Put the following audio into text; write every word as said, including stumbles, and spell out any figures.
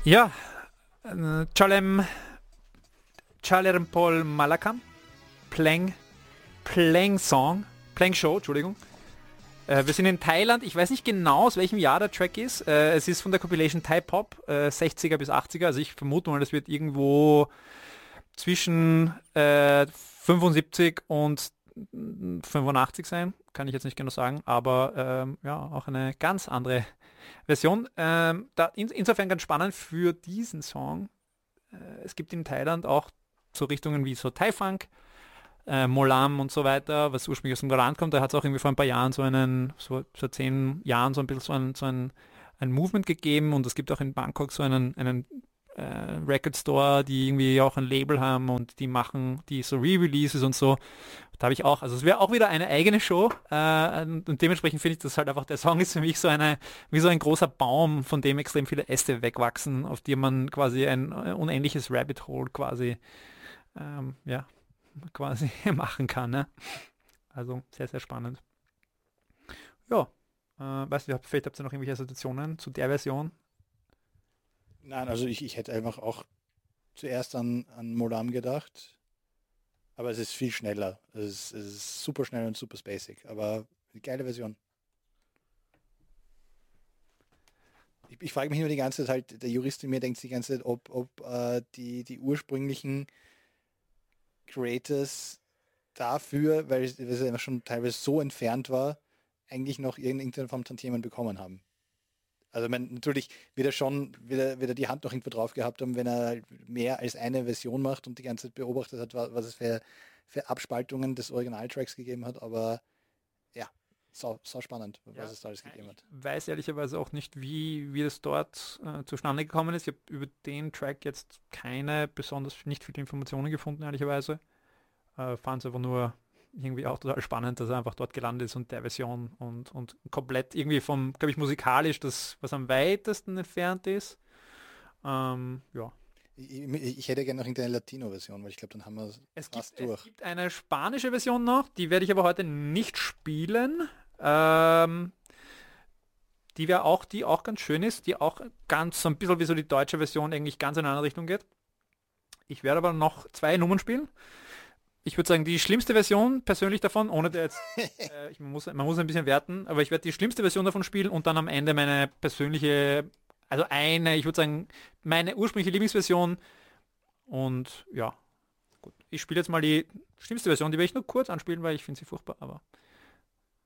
Ja, äh, Chalem, Chalermpol Malakam, Pleng, Pleng Song, Pleng Show, Entschuldigung. Äh, wir sind in Thailand, ich weiß nicht genau, aus welchem Jahr der Track ist. Äh, es ist von der Compilation Thai Pop, äh, sechziger bis achtziger, also ich vermute mal, das wird irgendwo zwischen äh, fünfundsiebzig und fünfundachtzig sein, kann ich jetzt nicht genau sagen, aber ähm, ja, auch eine ganz andere Version. Ähm, da, in, insofern ganz spannend für diesen Song. Äh, es gibt in Thailand auch so Richtungen wie so Thai-Funk, äh, Molam und so weiter, was ursprünglich aus dem Iran kommt. Da hat es auch irgendwie vor ein paar Jahren so einen, so, so zehn Jahren so ein bisschen so ein, so ein, ein Movement gegeben und es gibt auch in Bangkok so einen, einen äh, Record Store, die irgendwie auch ein Label haben und die machen die so Re-Releases und so. Da habe ich auch, also es wäre auch wieder eine eigene Show äh, und, und dementsprechend finde ich das halt einfach, der Song ist für mich so eine, wie so ein großer Baum, von dem extrem viele Äste wegwachsen, auf dem man quasi ein äh, unendliches Rabbit Hole quasi, ähm, ja, quasi machen kann. Ne? Also sehr, sehr spannend. Ja, äh, weißt du, vielleicht habt ihr noch irgendwelche Assoziationen zu der Version? Nein, also ich, ich hätte einfach auch zuerst an, an Molam gedacht, aber es ist viel schneller. Es ist, es ist super schnell und super basic, aber eine geile Version. Ich, ich frage mich nur die ganze Zeit, halt, der Jurist in mir denkt die ganze Zeit, ob, ob äh, die, die ursprünglichen Creators dafür, weil es, weil es einfach schon teilweise so entfernt war, eigentlich noch irgendeine Form von Tantiemen bekommen haben. Also man, natürlich wird er schon wieder, wieder die Hand noch irgendwo drauf gehabt haben, wenn er halt mehr als eine Version macht und die ganze Zeit beobachtet hat, wa- was es für, für Abspaltungen des Originaltracks gegeben hat. Aber ja, sau, sau spannend, was Ja, es da alles äh, gegeben ich hat. weiß ehrlicherweise auch nicht, wie, wie das dort äh, zustande gekommen ist. Ich habe über den Track jetzt keine besonders nicht viele Informationen gefunden, ehrlicherweise. Äh, Fand es einfach nur irgendwie auch total spannend, dass er einfach dort gelandet ist und der Version und, und komplett irgendwie vom, glaube ich, musikalisch das, was am weitesten entfernt ist. Ähm, ja. Ich, ich, ich hätte gerne noch irgendeine Latino-Version, weil ich glaube, dann haben wir es Es gibt, fast es durch. gibt eine spanische Version noch, die werde ich aber heute nicht spielen. Ähm, die wäre auch, die auch ganz schön ist, die auch ganz so ein bisschen wie so die deutsche Version eigentlich ganz in eine andere Richtung geht. Ich werde aber noch zwei Nummern spielen. Ich würde sagen, die schlimmste Version persönlich davon, ohne der jetzt, äh, ich muss, man muss ein bisschen werten, aber ich werde die schlimmste Version davon spielen und dann am Ende meine persönliche, also eine, ich würde sagen, meine ursprüngliche Lieblingsversion und ja, gut. Ich spiele jetzt mal die schlimmste Version, die werde ich nur kurz anspielen, weil ich finde sie furchtbar, aber